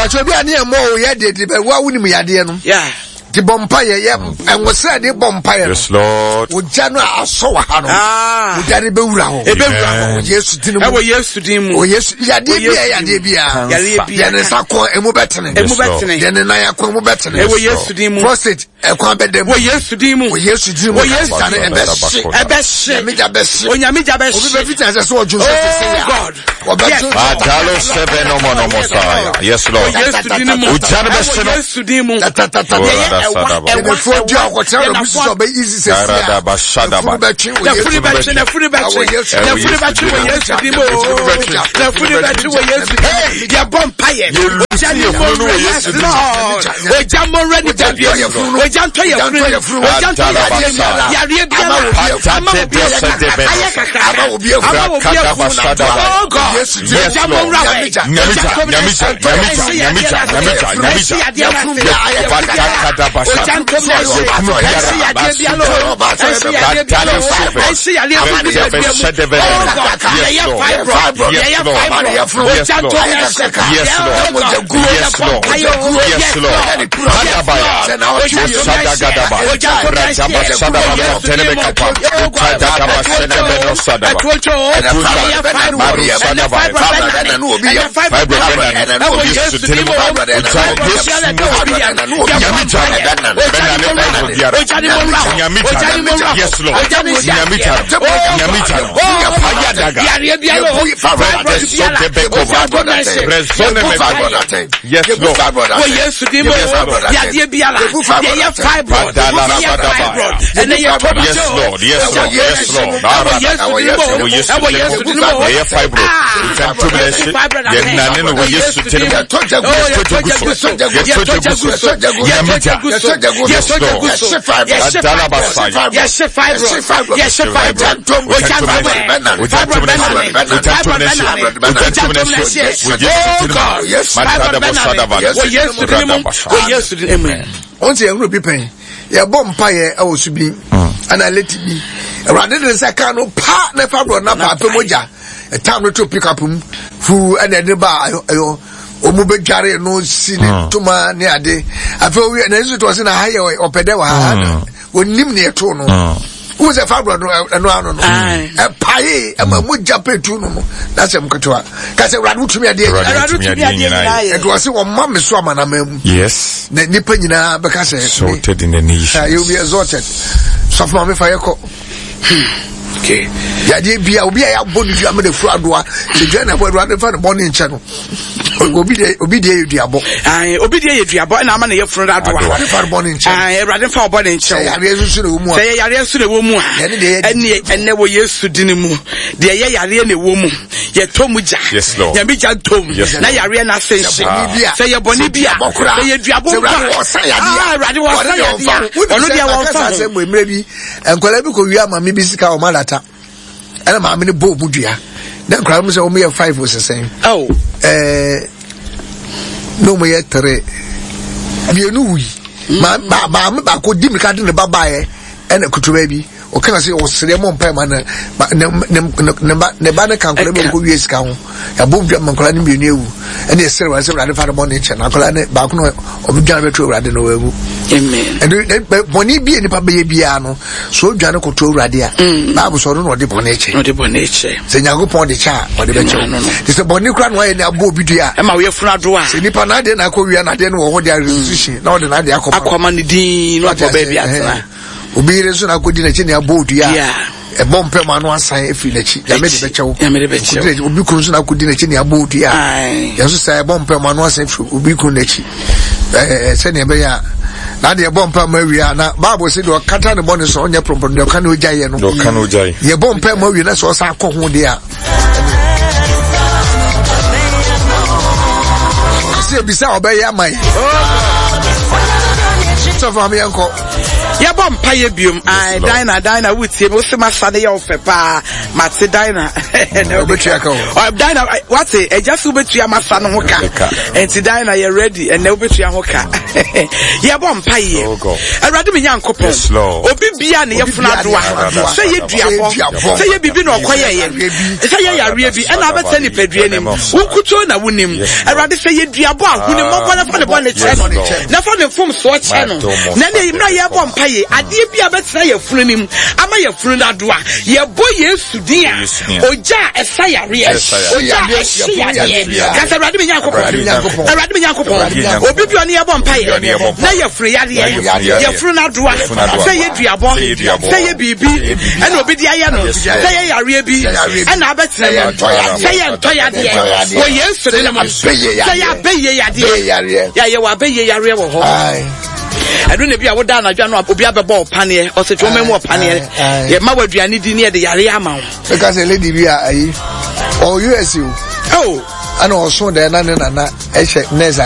But you be an more yet, but why wouldn't we add no? Yeah. The Bompire, and was said the Bompire. Yes, Lord. Would Jana so Hano? Would Daddy Beura? Yes, to I was yes to him. Oh, yes, Yadibia, Yanesako, and Mubetan, then I acquire Mubetan. I was yes to him. Prosit, a combat them. Oh, yes to him. Oh, yes to him. Oh, yes, a best shit. When you meet a best, as I saw you say, God. Yes, Lord. Yes to him. And the four job, whatever be easy to say. Yes, Lord. Once you will be paying. Your bompire, I was be, and I let it be. Rather than Sakano, partner Fabro, Napa, Pomoja, a town to pick up who and the bar, Omube Jare, no sin to my near day. I feel we and it was in a higher way or Pedewa, when Nimney Tono. Who's a Fabro? No, a pie, and my Muja Petuno. That's a Mkatua. Cassa Radu to me a day. It was one mamma Swaman. Yes. Nippenina, because sorted in the niche. You'll be exalted. Soft mammy Fayako. Okay. Yadi be a body jam the Fradua, the general would rather find a morning channel. Obedient Diabo. I obedient Diabo, and I'm on your front. I morning channel. I rather for bonnet channel. I to the woman, and never used to Dinimu. The Yarian woman, yet Tomuja. Yes, Lord. Yamijan Tom. Yes, Nayariana says, say a Bonibia, say a Diabo, maybe, and Colabico Yama, maybe Sika Malata. And I'm in a boat, Budia. Then crowds are only 5 was the same. Oh, no, me at Tere. You know, my could dim cut in the babae and a kutubaby. Or can I say, or Seremon Permanent, but Nebana can't go years count. A boom jump on Colani be new, and yes, sir, I said, I found a morning channel, Colane, Bacuno, of Janato, I don't know. Amen. And when he be in the Pabiano, so Janaco to Radia, I was on what the Bonache, not the Bonache. Say, I go upon the char, or the venture. It's a Bonicran way in a Bobidia, and my way from Adwa. Say, Nipanade, and I call you, and I didn't know what they are resisting, not an idea. Aquamanidi, not a baby. Obedience I could in a genial boat, a bomb per man one sign if you let you. I made a better. Ubicus I could in a genial boat, yes, say a bomb per man one sign for Ubicunechi. Send a bear. Now the bomb per Maria, Bible said, or cut on the bonus on your property, your canoe giant, no canoe giant. Your bomb per Maria, that's what I call one dear. Say, beside Obey my. So for me, uncle. Ya bom paye biom. Ai Dina wutie me se masane ya ofepa. Mate Dina. Obetuaka o. Dina what say? E just obetua masane ho ka. Enti Dina you ready and na obetua ho ka. Ya bom paye. Awurade me Nyankopon. Obi bia ne yefuna doa. Say ye duabo. Say ye bibi no okoye ye. Say ye yare bi e na abeta ni padua nim. Wukuto na wunim. Awurade say ye duabo ahuni mo na fa ne bo ne channel. Na fa ne fom so channel. Na ne imra ye bom paye. Ade bia betena ye funu nim. Ama ye funu na doa. Ye bo Yesu din a. Oja esa yare. Oja esa yare. Kasa Awurade me Nyankopon. Awurade me Nyankopon. Obi bia ne ye bom paye. Na ye funu yare. Ye funu na doa. Say ye duabo. Say ye bibi. And obi di aye no. Say ye yare bi. And abetena ye. Say ye ntoya de. Wo Yesu de na say ye abeye yade. Ya ye wa abeye yare wo ho. I don't know if you would down a general ball panier or such woman more panier. Yet my word, I need near the Yariama. Because a lady we are or USU. Oh, I know so there none and Neza